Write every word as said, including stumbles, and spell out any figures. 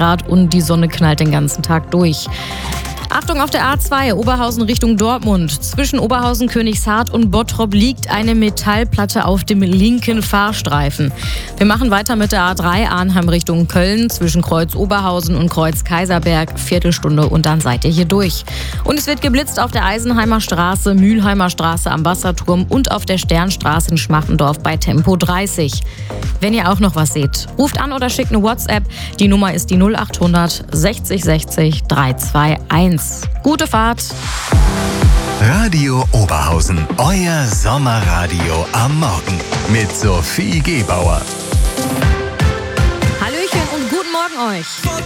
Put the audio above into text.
Grad und die Sonne knallt den ganzen Tag durch. Achtung auf der A zwei, Oberhausen Richtung Dortmund. Zwischen Oberhausen, Königshardt und Bottrop liegt eine Metallplatte auf dem linken Fahrstreifen. Wir machen weiter mit der A drei, Arnheim Richtung Köln. Zwischen Kreuz Oberhausen und Kreuz Kaiserberg, Viertelstunde und dann seid ihr hier durch. Und es wird geblitzt auf der Eisenheimer Straße, Mülheimer Straße am Wasserturm und auf der Sternstraße in Schmachtendorf bei Tempo dreißig. Wenn ihr auch noch was seht, ruft an oder schickt eine WhatsApp. Die Nummer ist die null acht hundert sechzig sechzig dreihunderteinundzwanzig. Gute Fahrt! Radio Oberhausen, euer Sommerradio am Morgen mit Sophie Gebauer. Hallöchen und guten Morgen euch!